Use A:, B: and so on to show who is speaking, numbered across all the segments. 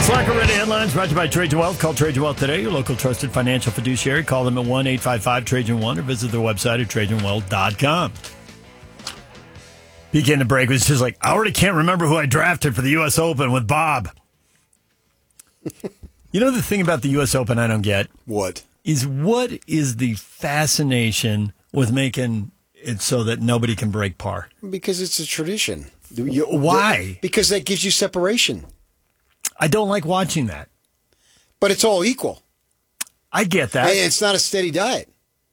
A: Slacker Ready Headlines brought to you by Trajan Wealth. Call Trajan Wealth today, your local trusted financial fiduciary. Call them at 1-855-TRAJAN1 or visit their website at TrajanWealth.com. Beginning the break was just like, I already can't remember who I drafted for the U.S. Open with Bob. You know the thing about the U.S. Open I don't get?
B: What
A: is the fascination with making it so that nobody can break par?
B: Because it's a tradition.
A: Why?
B: Because that gives you separation.
A: I don't like watching that.
B: But it's all equal.
A: I get that.
B: Hey, it's not a steady diet.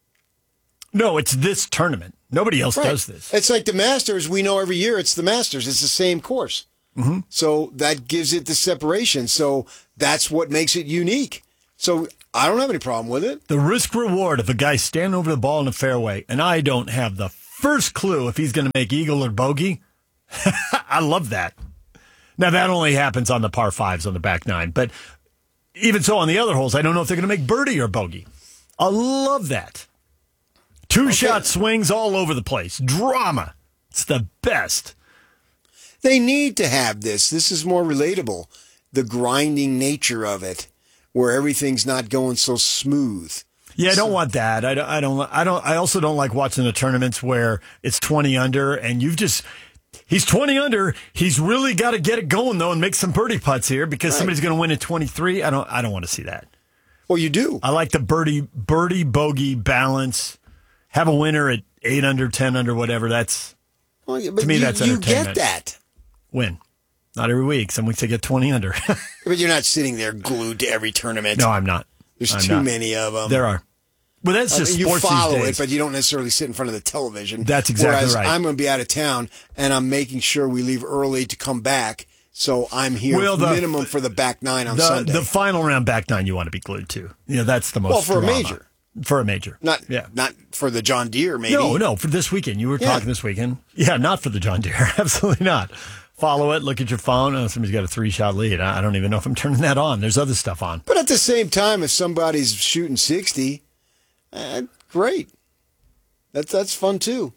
A: No, it's this tournament. Nobody else does this.
B: It's like the Masters. We know every year it's the Masters. It's the same course.
A: Mm-hmm.
B: So that gives it the separation. So that's what makes it unique. So I don't have any problem with it.
A: The risk reward of a guy standing over the ball in the fairway, and I don't have the first clue if he's going to make eagle or bogey. I love that. Now, that only happens on the par fives on the back nine. But even so, on the other holes, I don't know if they're going to make birdie or bogey. I love that. Two-shot swings all over the place. Drama. It's the best.
B: They need to have this. This is more relatable. The grinding nature of it, where everything's not going so smooth.
A: Yeah, I don't want that. I also don't like watching the tournaments where it's 20 under and he's 20 under. He's really got to get it going though and make some birdie putts here because somebody's going to win at 23. I don't want to see that.
B: Well, you do.
A: I like the birdie bogey balance. Have a winner at 8 under, 10 under, whatever. That's to me that's entertainment.
B: You get that.
A: Win. Not every week. Some weeks I get 20 under.
B: But you're not sitting there glued to every tournament.
A: No, I'm not.
B: There's too many of them.
A: There are. Well, that's just
B: you
A: sports
B: follow
A: these days.
B: it, but you don't necessarily sit in front of the television.
A: That's exactly
B: Whereas
A: right.
B: I'm going to be out of town, and I'm making sure we leave early to come back, so I'm here minimum for the back nine on Sunday.
A: The final round back nine you want to be glued to. That's the most
B: for
A: drama.
B: a major.
A: For a major.
B: Not for the John Deere, maybe.
A: No, for this weekend. You were talking this weekend. Yeah, not for the John Deere. Absolutely not. Follow it, look at your phone. Oh, somebody's got a 3-shot lead. I don't even know if I'm turning that on. There's other stuff on.
B: But at the same time, if somebody's shooting 60, great. That's fun too.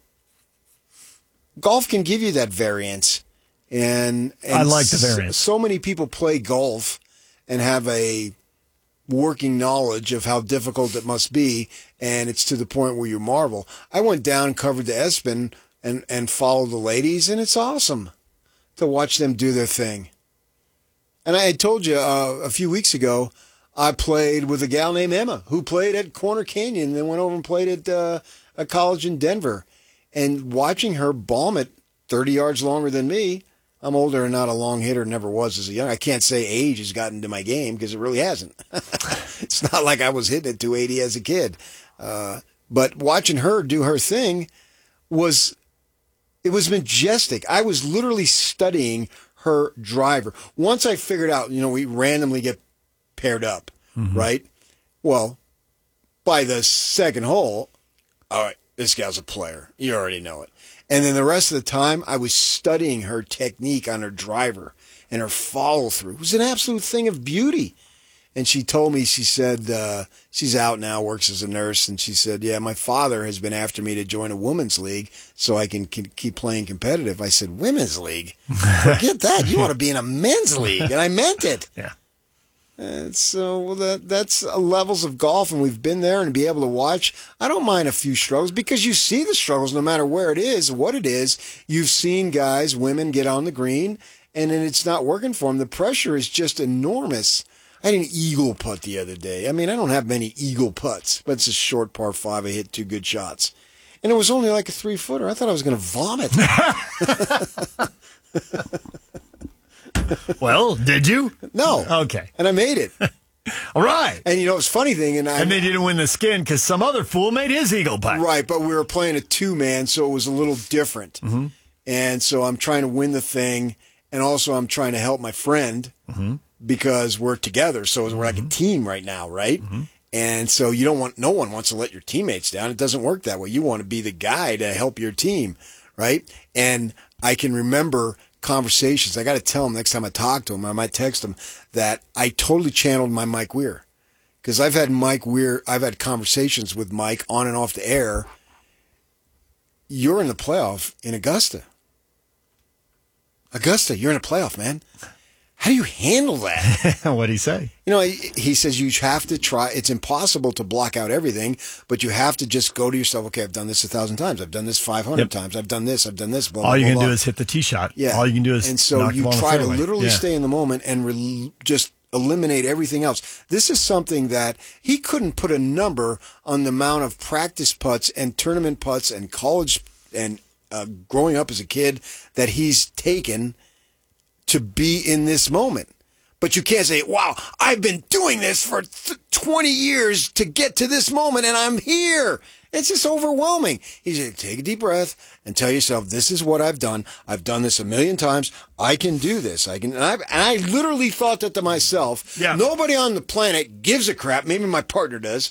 B: Golf can give you that variance. And
A: I like the variance.
B: So many people play golf and have a working knowledge of how difficult it must be, and it's to the point where you marvel. I went down, covered the Espen, and followed the ladies, and it's awesome to watch them do their thing. And I had told you a few weeks ago, I played with a gal named Emma who played at Corner Canyon and then went over and played at a college in Denver. And watching her bomb it 30 yards longer than me, I'm older and not a long hitter, never was as a young. I can't say age has gotten to my game because it really hasn't. It's not like I was hitting it 280 as a kid. But watching her do her thing was majestic. I was literally studying her driver. Once I figured out, we randomly get paired up, right? Well, by the second hole, all right, this gal's a player. You already know it. And then the rest of the time, I was studying her technique on her driver and her follow-through. It was an absolute thing of beauty. And she told me, she said, she's out now, works as a nurse, and she said, yeah, my father has been after me to join a women's league so I can keep playing competitive. I said, women's league? Forget that. You want to be in a men's league. And I meant it.
A: Yeah.
B: And so that's levels of golf, and we've been there and be able to watch. I don't mind a few struggles because you see the struggles no matter where it is, what it is. You've seen guys, women get on the green, and then it's not working for them. The pressure is just enormous. I had an eagle putt the other day. I mean, I don't have many eagle putts, but it's a short par 5. I hit 2 good shots. And it was only like a 3-footer. I thought I was going to vomit.
A: Well, did you?
B: No.
A: Okay.
B: And I made it.
A: All right.
B: And it's a funny thing. And
A: they didn't win the skin because some other fool made his eagle putt.
B: Right, but we were playing a 2-man, so it was a little different.
A: Mm-hmm.
B: And so I'm trying to win the thing, and also I'm trying to help my friend because we're together. So we're like a team right now, right? Mm-hmm. And so no one wants to let your teammates down. It doesn't work that way. You want to be the guy to help your team, right? And I can remember conversations. I got to tell him next time I talk to him, I might text him that I totally channeled my Mike Weir, because I've had conversations with Mike on and off the air. You're in the playoff in Augusta. You're in a playoff, man. How do you handle that?
A: What'd he say?
B: You know, he says you have to try. It's impossible to block out everything, but you have to just go to yourself. Okay, I've done this 1,000 times. I've done this 500 times. I've done this. Blah, blah,
A: all you
B: blah,
A: can
B: blah.
A: do is hit the tee shot.
B: Yeah.
A: All you can do is
B: and so
A: knock
B: you
A: the ball
B: try to
A: fairway.
B: literally stay in the moment and just eliminate everything else. This is something that he couldn't put a number on the amount of practice putts and tournament putts and college and growing up as a kid that he's taken to be in this moment. But you can't say, wow, I've been doing this for 20 years to get to this moment, and I'm here. It's just overwhelming. He said, take a deep breath and tell yourself, this is what I've done. I've done this 1,000,000 times. I can do this. And I literally thought that to myself.
A: Yeah.
B: Nobody on the planet gives a crap. Maybe my partner does.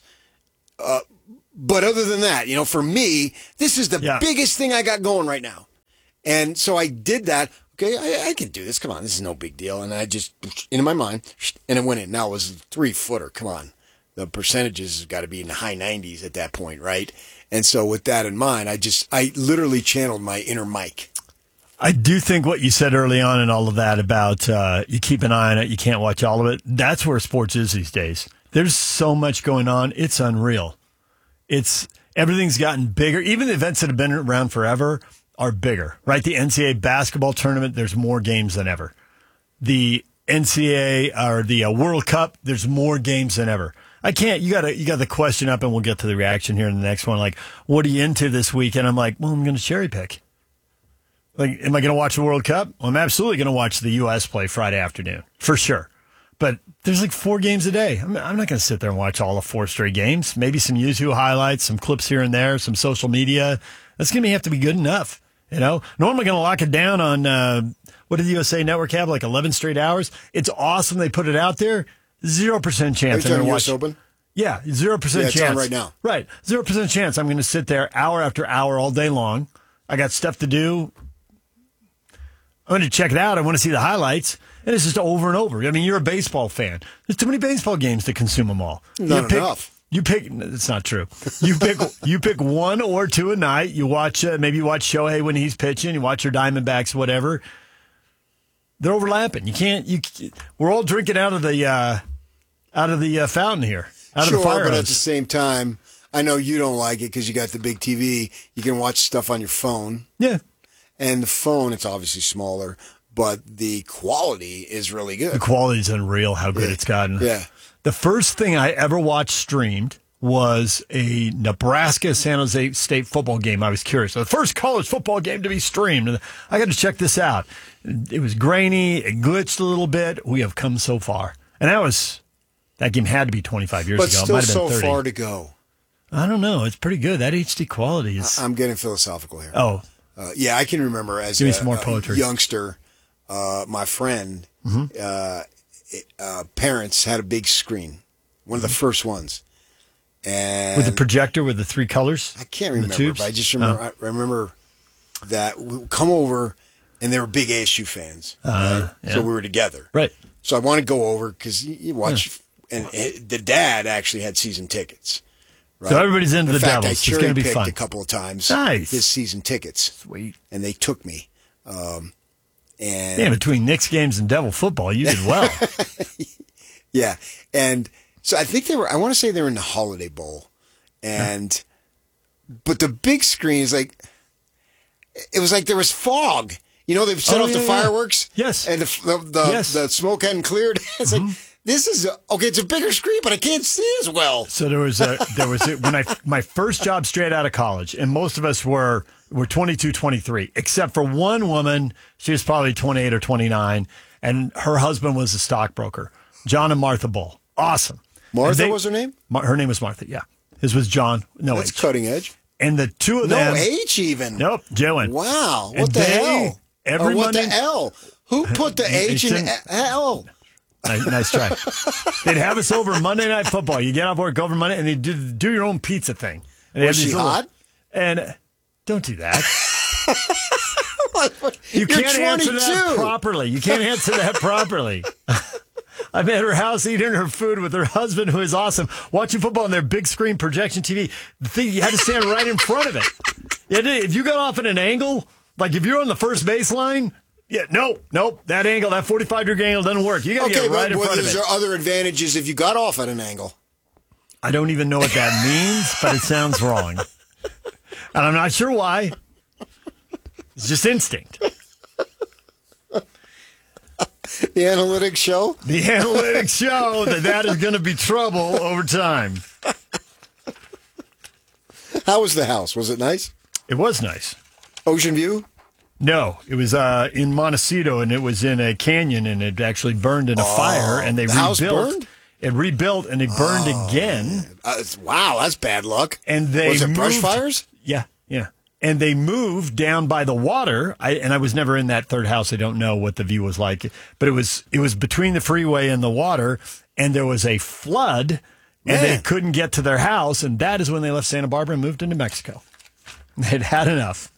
B: But other than that, for me, this is the biggest thing I got going right now. And so I did that. Okay, I can do this. Come on, this is no big deal. And I just, in my mind, and it went in. Now it was a 3-footer. Come on. The percentages have got to be in the high 90s at that point, right? And so with that in mind, I literally channeled my inner Mike.
A: I do think what you said early on and all of that about you keep an eye on it, you can't watch all of it. That's where sports is these days. There's so much going on. It's unreal. Everything's gotten bigger. Even the events that have been around forever are bigger, right? The NCAA basketball tournament, there's more games than ever. The NCAA or the World Cup, there's more games than ever. You got the question up, and we'll get to the reaction here in the next one. Like, what are you into this week? And I'm like, well, I'm going to cherry pick. Like, am I going to watch the World Cup? Well, I'm absolutely going to watch the U.S. play Friday afternoon, for sure. But there's like 4 games a day. I'm not going to sit there and watch all of 4 straight games. Maybe some YouTube highlights, some clips here and there, some social media. That's going to have to be good enough. Normally going to lock it down on, what did the USA Network have, like 11 straight hours? It's awesome they put it out there. 0% chance I'm going to watch.
B: Open?
A: Yeah, 0% chance.
B: It's on right now.
A: Right, 0% chance I'm going to sit there hour after hour all day long. I got stuff to do. I'm going to check it out. I want to see the highlights. And it's just over and over. I mean, you're a baseball fan. There's too many baseball games to consume them all.
B: Not enough.
A: You pick. It's not true. You pick 1 or 2 a night. You watch. Maybe you watch Shohei when he's pitching. You watch your Diamondbacks, whatever. They're overlapping. You can't. We're all drinking out of the fountain here. Out of the fire
B: but
A: hose.
B: at the same time, I know you don't like it because you got the big TV. You can watch stuff on your phone.
A: Yeah.
B: And the phone, it's obviously smaller, but the quality is really good.
A: The quality is unreal. How good it's gotten.
B: Yeah.
A: The first thing I ever watched streamed was a Nebraska-San Jose State football game. I was curious. The first college football game to be streamed. And I got to check this out. It was grainy. It glitched a little bit. We have come so far. And that game had to be 25 years
B: but
A: ago. It
B: still
A: might have been
B: so
A: 30.
B: far to go.
A: I don't know. It's pretty good. That HD quality is...
B: I'm getting philosophical here.
A: Oh.
B: Yeah, I can remember as
A: Give me some more poetry.
B: Youngster, my friend, parents had a big screen, one of the first ones. And
A: with the projector with the 3 colors?
B: I can't remember,
A: tubes?
B: but I just remember, I remember that we would come over, and they were big ASU fans. Right?
A: Yeah.
B: So we were together.
A: Right.
B: So I want to go over because you watch, and the dad actually had season tickets. Right?
A: So everybody's into the
B: fact,
A: Devils.
B: I
A: It's going to be
B: cherry-picked
A: fun.
B: a couple of times.
A: Nice.
B: His season tickets.
A: Sweet.
B: And they took me. And
A: yeah, between Knicks games and Devil football, you did well.
B: yeah. And so I think I want to say they were in the Holiday Bowl. And, but the big screen is like, it was like there was fog. They've set off the fireworks.
A: Yes.
B: And the smoke hadn't cleared. It's like, this is, it's a bigger screen, but I can't see as well.
A: So there was when my first job straight out of college, and most of us were 22, 23, except for one woman. She was probably 28 or 29, and her husband was a stockbroker, John and Martha Bull. Awesome.
B: Martha was her name?
A: Her name was Martha, yeah. His was John. No
B: That's
A: H.
B: cutting edge.
A: And the two of them.
B: No H even.
A: Nope, Joan.
B: Wow. What the hell?
A: Every
B: what
A: Monday,
B: the L? Who put the H in L?
A: Nice try. They'd have us over Monday Night Football. You get off work over Monday, and they do your own pizza thing. And
B: Was she hot?
A: And don't do that.
B: You're
A: can't
B: 22.
A: answer that properly. You can't answer that properly. I'm at her house eating her food with her husband, who is awesome, watching football on their big screen projection TV. The thing, you had to stand right in front of it. If you got off at an angle, like if you're on the first baseline, Yeah, nope. That angle, that 45-degree angle doesn't work. You got to get right in front of it.
B: Is there other advantages if you got off at an angle?
A: I don't even know what that means, but it sounds wrong. And I'm not sure why. It's just instinct.
B: The analytics show?
A: The analytics show that is going to be trouble over time.
B: How was the house? Was it nice?
A: It was nice.
B: Ocean view?
A: No, it was in Montecito, and it was in a canyon, and it actually burned in a fire, and they rebuilt.
B: House burned?
A: It rebuilt, and it burned again.
B: Wow, that's bad luck.
A: And they
B: was it
A: moved,
B: brush fires?
A: Yeah. And they moved down by the water. I was never in that third house. I don't know what the view was like, but it was between the freeway and the water, and there was a flood, and they couldn't get to their house, and that is when they left Santa Barbara and moved into Mexico. They'd had enough.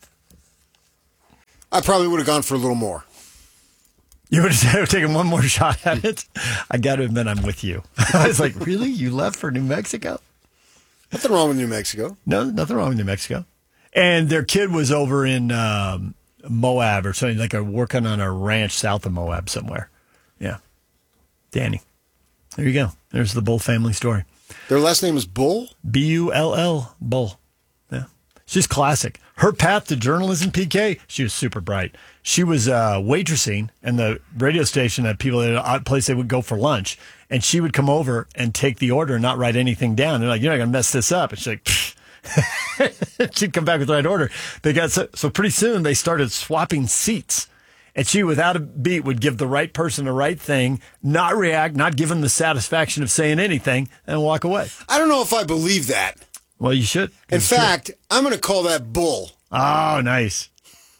B: I probably would have gone for a little more.
A: You would have taken one more shot at it? I got to admit, I'm with you. I was like, really? You left for New Mexico?
B: Nothing wrong with New Mexico.
A: No, nothing wrong with New Mexico. And their kid was over in Moab or something, like working on a ranch south of Moab somewhere. Yeah. Danny. There you go. There's the Bull family story.
B: Their last name is Bull?
A: Bull. Bull. Yeah. She's classic. Her path to journalism, PK, she was super bright. She was waitressing in the radio station at people at a place they would go for lunch. And she would come over and take the order and not write anything down. They're like, you're not going to mess this up. And she's like, pfft. She'd come back with the right order. They got so pretty soon they started swapping seats. And she, without a beat, would give the right person the right thing, not react, not give them the satisfaction of saying anything, and walk away.
B: I don't know if I believe that.
A: Well, you should.
B: In fact, I'm going to call that Bull.
A: Oh, nice.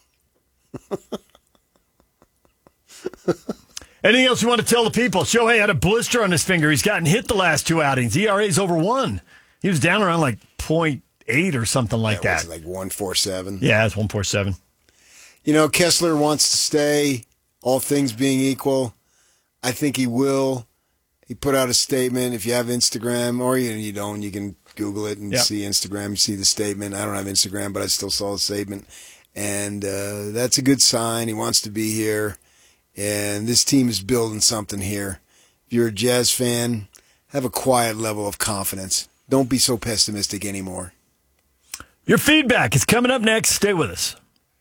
A: Anything else you want to tell the people? Shohei had a blister on his finger. He's gotten hit the last two outings. ERA's over 1. He was down around like 0.8 or something like that.
B: Was like 147.
A: Yeah, it's 147.
B: You know, Kessler wants to stay, all things being equal. I think he will. He put out a statement. If you have Instagram, or you don't, you can Google it and see Instagram. You see the statement. I don't have Instagram, but I still saw the statement. And that's a good sign. He wants to be here. And this team is building something here. If you're a Jazz fan, have a quiet level of confidence. Don't be so pessimistic anymore.
A: Your feedback is coming up next. Stay with us.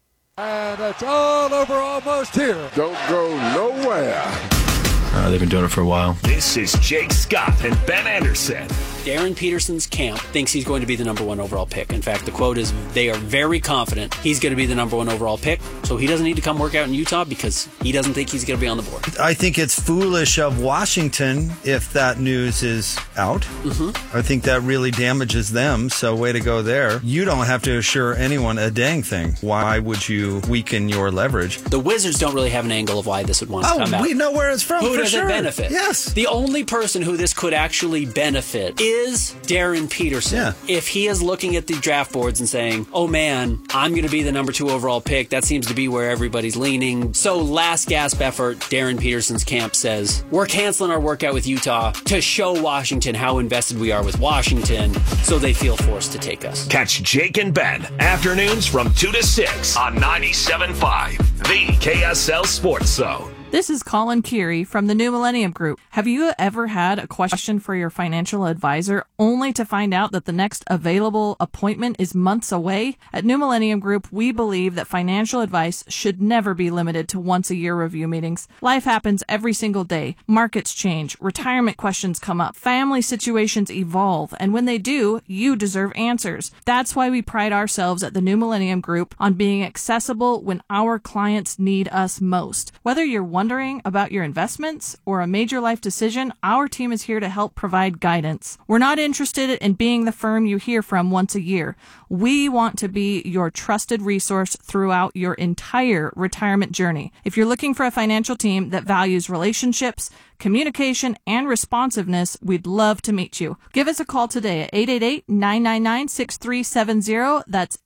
C: And it's all over almost here.
D: Don't go nowhere.
A: They've been doing it for a while.
E: This is Jake Scott and Ben Anderson.
F: Darren Peterson's camp thinks he's going to be the number 1 overall pick. In fact, the quote is they are very confident he's going to be the number 1 overall pick, so he doesn't need to come work out in Utah because he doesn't think he's going to be on the board.
G: I think it's foolish of Washington if that news is out. I think that really damages them, so way to go there. You don't have to assure anyone a dang thing. Why would you weaken your leverage?
F: The Wizards don't really have an angle of why this would want to come out.
G: We know where it's from.
F: Who
G: for
F: does
G: sure.
F: it benefit?
G: Yes.
F: The only person who this could actually benefit is Darren Peterson.
G: Yeah.
F: If he is looking at the draft boards and saying, oh man, I'm going to be the number 2 overall pick, that seems to be where everybody's leaning. So last gasp effort, Darren Peterson's camp says, we're canceling our workout with Utah to show Washington how invested we are with Washington, so they feel forced to take us.
E: Catch Jake and Ben afternoons from 2 to 6 on 97.5, the KSL Sports Zone.
H: This is Colin Keary from the New Millennium Group. Have you ever had a question for your financial advisor only to find out that the next available appointment is months away? At New Millennium Group, we believe that financial advice should never be limited to once-a-year review meetings. Life happens every single day. Markets change, retirement questions come up, family situations evolve, and when they do, you deserve answers. That's why we pride ourselves at the New Millennium Group on being accessible when our clients need us most. Whether you're wondering about your investments or a major life decision, our team is here to help provide guidance. We're not interested in being the firm you hear from once a year. We want to be your trusted resource throughout your entire retirement journey. If you're looking for a financial team that values relationships, communication, and responsiveness, we'd love to meet you. Give us a call today at 888-999-6370. That's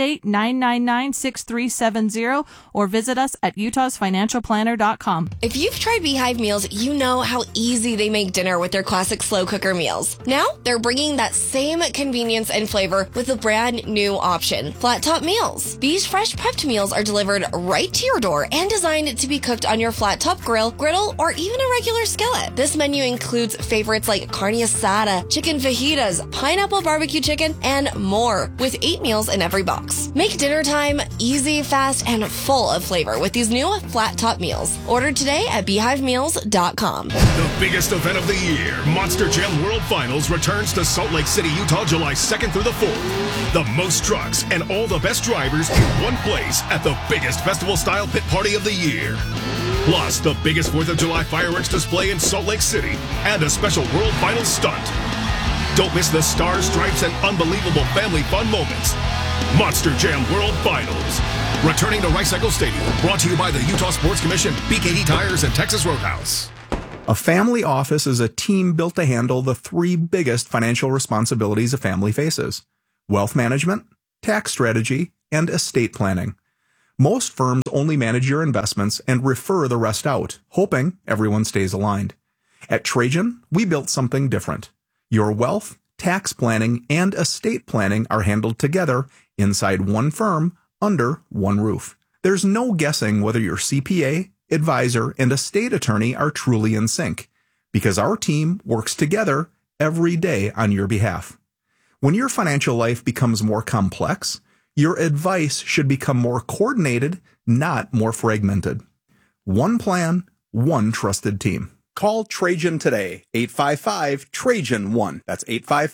H: 888-999-6370, or visit us at utahsfinancialplanner.com.
I: If you've tried Beehive Meals, you know how easy they make dinner with their classic slow cooker meals. Now, they're bringing that same convenience and flavor with a brand new option, Flat Top Meals. These fresh prepped meals are delivered right to your door and designed to be cooked on your flat top grill, griddle, or even a regular skillet. This menu includes favorites like carne asada, chicken fajitas, pineapple barbecue chicken, and more, with 8 meals in every box. Make dinner time easy, fast, and full of flavor with these new Flat Top Meals. Order today at beehivemeals.com.
E: The biggest event of the year, Monster Jam World Finals, returns to Salt Lake City, Utah, July 2nd through the 4th. The most trucks and all the best drivers in one place at the biggest festival-style pit party of the year. Plus, the biggest 4th of July fireworks display in Salt Lake City and a special World Finals stunt. Don't miss the stars, stripes, and unbelievable family fun moments. Monster Jam World Finals. Returning to Rice Eccles Stadium. Brought to you by the Utah Sports Commission, BKD Tires, and Texas Roadhouse.
J: A family office is a team built to handle the 3 biggest financial responsibilities a family faces: wealth management, tax strategy, and estate planning. Most firms only manage your investments and refer the rest out, hoping everyone stays aligned. At Trajan, we built something different. Your wealth, tax planning, and estate planning are handled together inside one firm under one roof. There's no guessing whether your CPA, advisor, and estate attorney are truly in sync, because our team works together every day on your behalf. When your financial life becomes more complex, your advice should become more coordinated, not more fragmented. One plan, one trusted team. Call Trajan today, 855-TRAJAN-1. That's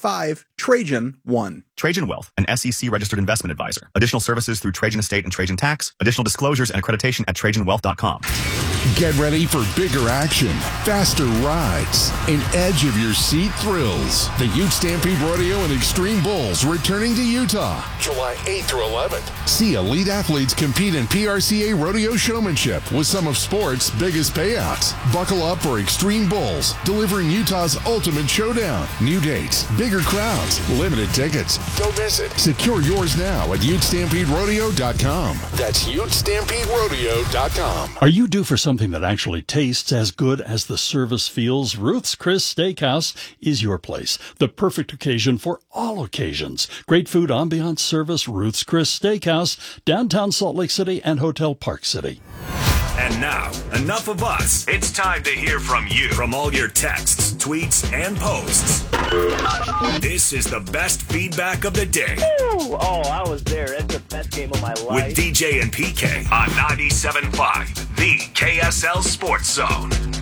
J: 855-TRAJAN-1.
K: Trajan Wealth, an SEC-registered investment advisor. Additional services through Trajan Estate and Trajan Tax. Additional disclosures and accreditation at TrajanWealth.com.
D: Get ready for bigger action, faster rides, and edge-of-your-seat thrills. The Ute Stampede Rodeo and Extreme Bulls returning to Utah, July 8th through 11th. See elite athletes compete in PRCA rodeo showmanship with some of sport's biggest payouts. Buckle up for Extreme Bulls, delivering Utah's ultimate showdown. New dates, bigger crowds, limited tickets. Don't miss it. Secure yours now at UtestampedeRodeo.com. That's UtestampedeRodeo.com.
L: Are you due for something that actually tastes as good as the service feels? Ruth's Chris Steakhouse is your place. The perfect occasion for all occasions. Great food, ambiance, service. Ruth's Chris Steakhouse, downtown Salt Lake City and Hotel Park City.
E: And now, enough of us. It's time to hear from you. From all your texts, tweets, and posts. This is the best feedback of the day.
M: Ooh, I was there. It's the best game of my life.
E: With DJ and PK on 97.5, the KSL Sports Zone.